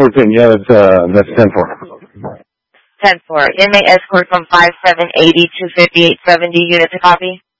10-4 pin. Yeah, that's 10-4. 10-4. Inmate escort from 5780 to 5870. Unit to copy.